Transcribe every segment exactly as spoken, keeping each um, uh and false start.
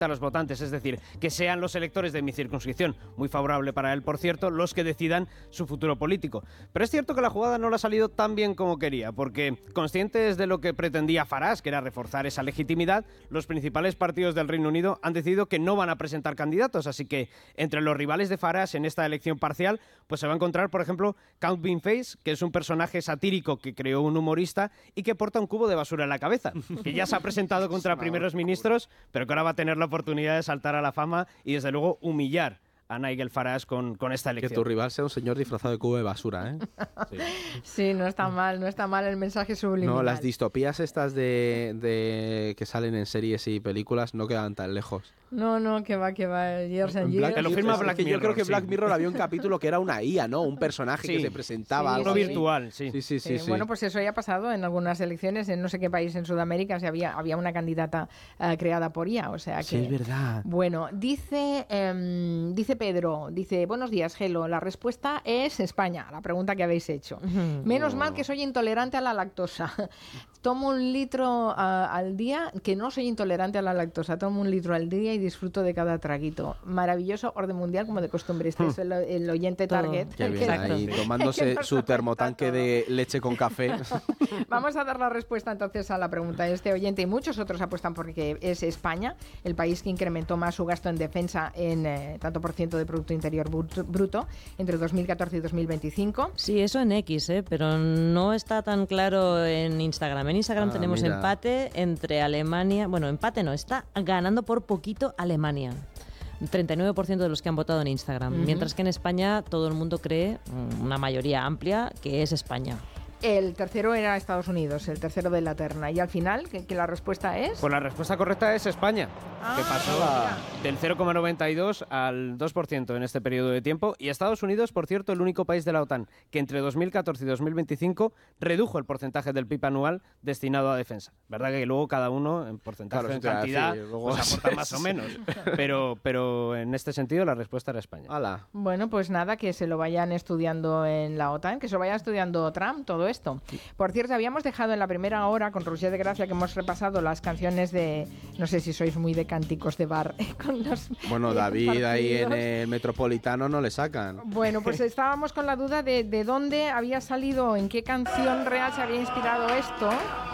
a los votantes, es decir, que sean los electores de mi circunscripción, muy favorable para él, por cierto, los que decidan su futuro político. Pero es cierto que la jugada no le ha salido tan bien como quería, porque conscientes de lo que pretendía Farage, que era reforzar esa legitimidad, los principales partidos del Reino Unido han decidido que no van a presentar candidatos, así que entre los rivales de Farage en esta elección parcial, pues se va a encontrar, por ejemplo, Count Beanface, que es un personaje satírico que creó un humorista y que porta un cubo de basura en la cabeza, que ya se ha presentado contra primeros ministros, pero que ahora va a tener la oportunidad de saltar a la fama y desde luego humillar a Nigel Farage con, con esta elección. Que tu rival sea un señor disfrazado de cubo de basura, ¿eh? Sí, sí, no está mal, no está mal el mensaje subliminal. No, las distopías estas de, de que salen en series y películas no quedan tan lejos. No, no, que va, que va, years and years. Te lo firma Black que Mirror. Yo creo que Black sí. Mirror había un capítulo que era una I A, ¿no? Un personaje Sí. que se presentaba. Sí, algo Uno así. virtual, sí. Sí, sí, sí, Eh, sí. Bueno, pues eso ya ha pasado en algunas elecciones, en no sé qué país en Sudamérica, si había, había una candidata uh, creada por I A, o sea que... Sí, es verdad. Bueno, dice, um, dice Pedro, dice, buenos días, Gelo, la respuesta es España, la pregunta que habéis hecho. Menos mal que soy intolerante a la lactosa. Tomo un litro uh, al día, que no soy intolerante a la lactosa, tomo un litro al día y disfruto de cada traguito. Maravilloso, orden mundial como de costumbre. Este es el, el oyente target. Qué bien, ahí tomándose nos su lo cuenta termotanque todo. de leche con café. Vamos a dar la respuesta entonces a la pregunta de este oyente, y muchos otros apuestan porque es España, el país que incrementó más su gasto en defensa en eh, tanto por ciento de Producto Interior Bruto entre dos mil catorce y dos mil veinticinco. Sí, eso en X, ¿eh? Pero no está tan claro en Instagram. En Instagram Ah, tenemos mira. empate entre Alemania, bueno, empate no, está ganando por poquito Alemania. treinta y nueve por ciento de los que han votado en Instagram, Uh-huh. mientras que en España todo el mundo cree, una mayoría amplia, que es España. El tercero era Estados Unidos, el tercero de la terna. Y al final, que, que la respuesta es... Pues la respuesta correcta es España, Ah, que pasó mira. del cero coma noventa y dos al dos por ciento en este periodo de tiempo. Y Estados Unidos, por cierto, el único país de la OTAN que entre dos mil catorce y dos mil veinticinco redujo el porcentaje del P I B anual destinado a defensa. Verdad que luego cada uno en porcentaje, Claro, en eso te iba a cantidad, decir, luego pues aporta es- más o menos. Pero, pero en este sentido la respuesta era España. Hala. Bueno, pues nada, que se lo vayan estudiando en la OTAN, que se lo vaya estudiando Trump, todo esto. Por cierto, habíamos dejado en la primera hora, con Roger de Gracia, que hemos repasado las canciones de... No sé si sois muy de cánticos de bar. Con los, Bueno, eh, David ahí en partidos. el Metropolitano no le sacan. Bueno, pues estábamos con la duda de, de dónde había salido, en qué canción real se había inspirado esto.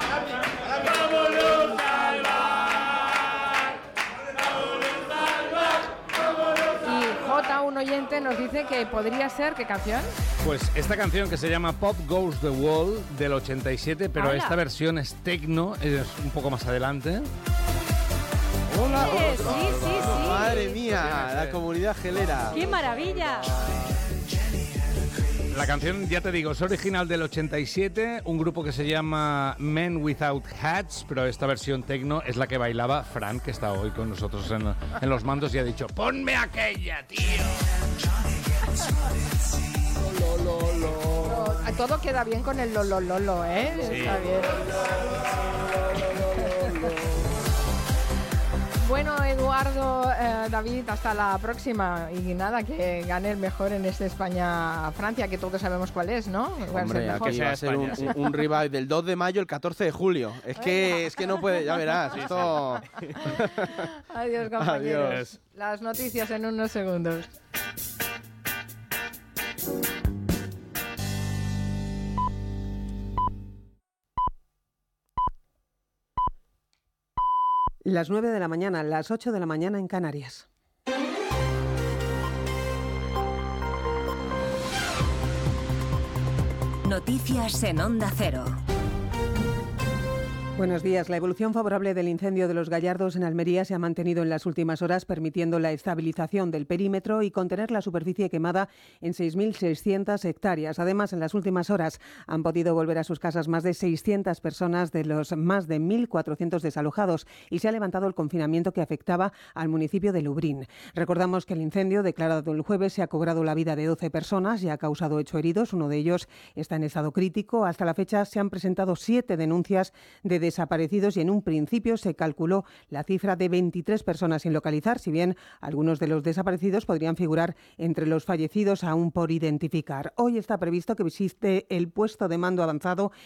Y J, un oyente, nos dice que podría ser, ¿qué canción? Pues esta canción que se llama Pop Goes the Wall del ochenta y siete, pero ¡Hala! esta versión es techno, es un poco más adelante. Hola. Sí, sí, sí, sí. Madre mía, la comunidad gelera. ¡Qué maravilla! La canción, ya te digo, es original del ochenta y siete, un grupo que se llama Men Without Hats, pero esta versión techno es la que bailaba Fran, que está hoy con nosotros en, en los mandos, y ha dicho, ponme aquella, tío. Todo queda bien con el lolo lolo, ¿eh? Sí. Está bien. Bueno, Eduardo, eh, David, hasta la próxima. Y nada, que gane el mejor en este España-Francia, que todos sabemos cuál es, ¿no? ¿Cuál es el Hombre, mejor? aquí va a ser un, España, un, un rival del dos de mayo, el catorce de julio. Es que, es que no puede, ya verás. Esto... Adiós, compañeros. Adiós. Las noticias en unos segundos. Las nueve de la mañana, las ocho de la mañana en Canarias. Noticias en Onda Cero. Buenos días. La evolución favorable del incendio de los Gallardos en Almería se ha mantenido en las últimas horas, permitiendo la estabilización del perímetro y contener la superficie quemada en seis mil seiscientas hectáreas. Además, en las últimas horas han podido volver a sus casas más de seiscientas personas de los más de mil cuatrocientos desalojados y se ha levantado el confinamiento que afectaba al municipio de Lubrín. Recordamos que el incendio declarado el jueves se ha cobrado la vida de doce personas y ha causado ocho heridos. Uno de ellos está en estado crítico. Hasta la fecha se han presentado siete denuncias de desaparecidos y en un principio se calculó la cifra de veintitrés personas sin localizar, si bien algunos de los desaparecidos podrían figurar entre los fallecidos aún por identificar. Hoy está previsto que visite el puesto de mando avanzado